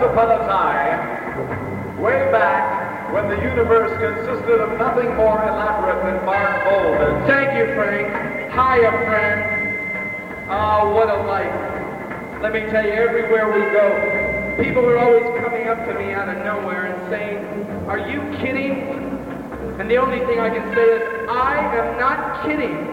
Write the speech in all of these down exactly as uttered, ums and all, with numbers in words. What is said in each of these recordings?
upon a time, way back, when the universe consisted of nothing more elaborate than bark boulders. Thank you, Frank. Hiya, friend. Oh, what a life. Let me tell you, everywhere we go, people are always coming up to me out of nowhere and saying, "Are you kidding?" And the only thing I can say is, I am not kidding.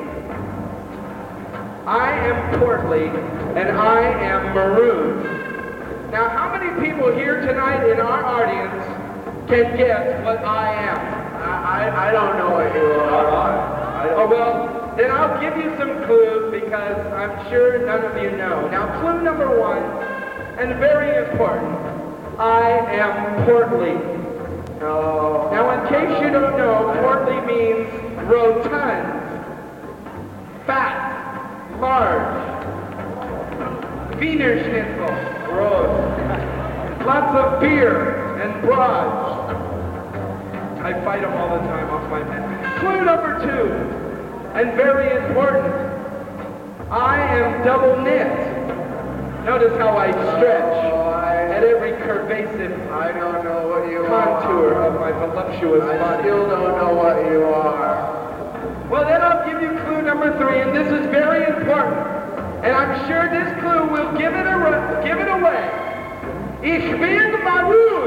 I am portly, and I am maroon. Now, how many people here tonight in our audience can guess what I am? I, I, I don't know what you are. I don't Oh, well, then I'll give you some clues because I'm sure none of you know. Now, clue number one, and very important, I am portly. No. Now, in case you don't know, portly means rotund, fat, large, Wiener Schnitzel, Gross. lots of beer and broads. I fight them all the time off my head. Clue number two, and very important, I am double knit. Notice how I stretch Oh, I, at every curvaceous I don't know what you contour are. of my voluptuous I body. still don't know what you are. Well, then I'll give you clue number three, and this is very important. And I'm sure this clue will give it, a, give it away. Ich bin